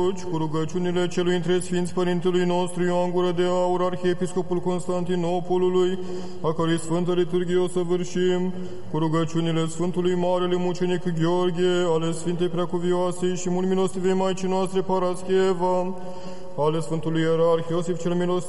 Cu rugăciunile celui între Sfinți Părintelui nostru Ioan Gură de Aur, Arhiepiscopul Constantinopolului, a cărui Sfântă Liturghie o săvârșim, cu rugăciunile Sfântului Marele Mucenic Gheorghe, ale Sfintei Preacuvioasei și mult milostivei Maicii noastre Parascheva, ale Sfântului Ierarh Iosif cel Milostiv,